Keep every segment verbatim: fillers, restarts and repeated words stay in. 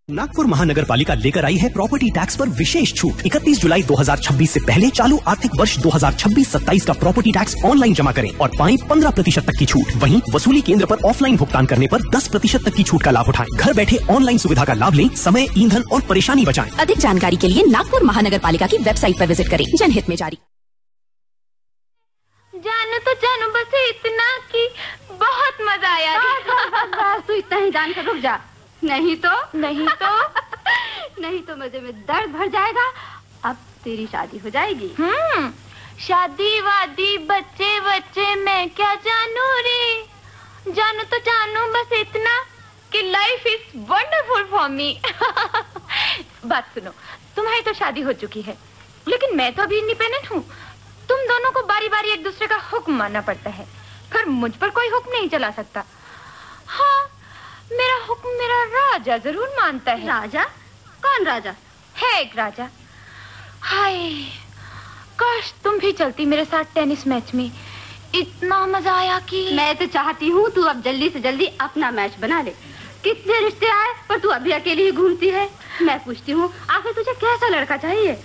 नागपुर महानगर पालिका लेकर आई है प्रॉपर्टी टैक्स पर विशेष छूट। इकतीस जुलाई दो हज़ार छब्बीस से पहले चालू आर्थिक वर्ष दो हज़ार छब्बीस सत्ताईस का प्रॉपर्टी टैक्स ऑनलाइन जमा करें और पाएं पंद्रह प्रतिशत तक की छूट। वहीं वसूली केंद्र पर ऑफलाइन भुगतान करने पर दस प्रतिशत तक की छूट का लाभ उठाएं। घर बैठे ऑनलाइन सुविधा का लाभ लें, समय, ईंधन और परेशानी बचाएं। अधिक जानकारी के लिए नागपुर महानगर पालिका की वेबसाइट पर विजिट करें। जनहित में जारी। जानू तो जानू बस इतना कि बहुत मजा आया। तू इतना ही जान कर रुक जा, नहीं तो नहीं तो नहीं तो मजे में दर्द भर जाएगा। अब तेरी शादी हो जाएगी। हम्म शादी वादी बच्चे बच्चे मैं क्या जानू रे। जानू तो जानू बस इतना कि life is wonderful for me. बात सुनो, तुम्हारी तो शादी हो चुकी है, लेकिन मैं तो अभी इंडिपेंडेंट हूँ। तुम दोनों को बारी बारी एक दूसरे का हुक्म मानना पड़ता है, पर मुझ पर कोई हुक्म नहीं चला सकता। हाँ, मेरा हुक्म मेरा राजा जरूर मानता है। राजा? कौन राजा? है एक राजा। हाय, काश तुम भी चलती मेरे साथ टेनिस मैच में। इतना मजा आया कि मैं तो चाहती हूँ तू अब जल्दी से जल्दी अपना मैच बना ले। कितने रिश्ते आए पर तू अभी अकेली ही घूमती है। मैं पूछती हूँ, आखिर तुझे कैसा लड़का चाहिए?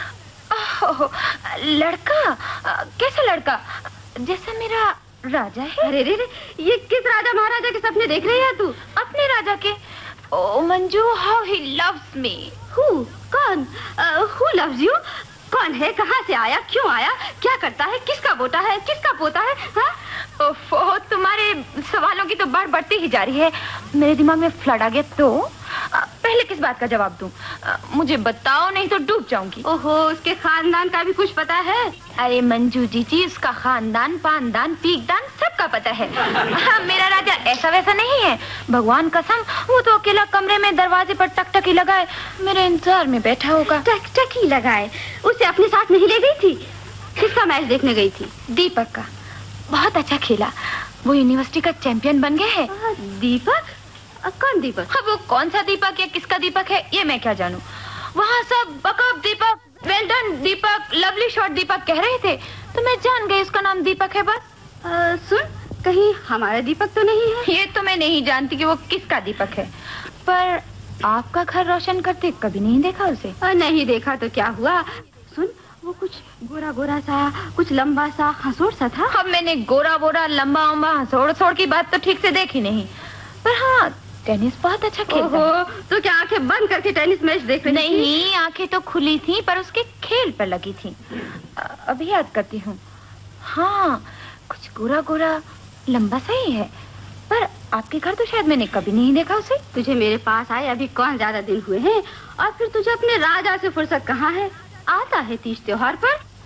ओह, लड़का? कैसा लड़का? जैसा मेरा राजा है। अरे रे रे, ये किस राजा महाराजा के सपने देख रही है तू? अपने राजा के। ओ Manju, how he loves me. Who? कौन? Who loves you? कौन है? कहाँ से आया? क्यों आया? क्या करता है? किसका बेटा है? किसका पोता है? हाँ? ओफो, तुम्हारे सवालों की तो बाढ़ बढ़ती ही जा रही है। मेरे दिमाग में फ्लड आ गया तो पहले किस बात का जवाब दूं? मुझे बताओ, नहीं तो डूब जाऊंगी। ओहो, उसके खानदान का भी कुछ पता है? अरे मंजू जी जी, उसका खानदान, पानदान, पीकदान सबका पता है। हाँ, मेरा राजा ऐसा वैसा नहीं है। भगवान कसम, वो तो अकेला कमरे में दरवाजे पर टकटकी लगाए मेरे इंतजार में बैठा होगा। टकटकी लगाए? उसे अपने साथ नहीं ले गई थी? किसका मैच देखने गई थी? दीपक का। बहुत अच्छा खेला, वो यूनिवर्सिटी का चैंपियन बन गया है। दीपक? कौन दीपक? हाँ, वो कौन सा दीपक या किसका दीपक है ये मैं क्या जानूं। वहाँ सब बकअप दीपक, वेल डन दीपक, लवली शॉट दीपक कह रहे थे, तो मैं जान गई उसका नाम दीपक है बस। आ, सुन, कहीं हमारा दीपक तो नहीं है? ये तो मैं नहीं जानती कि वो किसका दीपक है, पर आपका घर रोशन करते कभी नहीं देखा उसे। आ, नहीं देखा तो क्या हुआ। सुन, वो कुछ गोरा गोरा सा, कुछ लंबा सा, हंसोड़ सा था। अब मैंने गोरा बोरा लंबा उम्बा हंसोड़ हंसोड़ की बात तो ठीक से देखी नहीं, पर हाँ टेनिस बहुत अच्छा खेलता है। तो क्या आंखें बंद करके टेनिस मैच देख रही थी? नहीं, आंखें तो खुली थी पर उसके खेल पर लगी थी। अभी याद करती हूँ। हाँ, कुछ गोरा गोरा लंबा सा ही है, पर आपके घर तो शायद मैंने कभी नहीं देखा उसे। तुझे मेरे पास आए अभी कौन ज्यादा दिन हुए हैं, और फिर तुझे अपने राजा से फुर्सत कहाँ है? आता है तीज त्योहार पर